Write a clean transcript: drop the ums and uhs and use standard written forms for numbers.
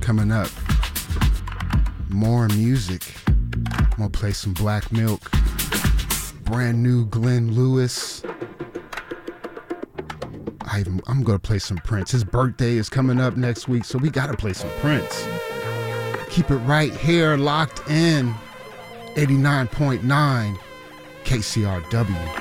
coming up. More music. I'm gonna play some Black Milk. Brand new Glenn Lewis. I'm gonna play some Prince. His birthday is coming up next week, so we gotta play some Prince. Keep it right here, locked in. 89.9 KCRW.